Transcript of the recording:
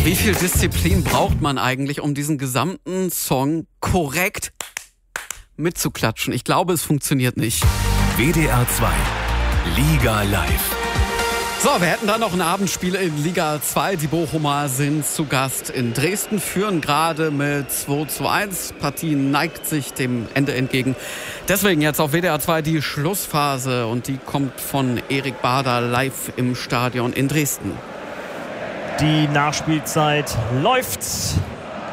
Wie viel Disziplin braucht man eigentlich, um diesen gesamten Song korrekt mitzuklatschen? Ich glaube, es funktioniert nicht. WDR 2 Liga Live. So, wir hätten da noch ein Abendspiel in Liga 2. Die Bochumer sind zu Gast in Dresden, führen gerade mit 2:1. Partie neigt sich dem Ende entgegen. Deswegen jetzt auf WDR 2 die Schlussphase und die kommt von Erik Bader live im Stadion in Dresden. Die Nachspielzeit läuft.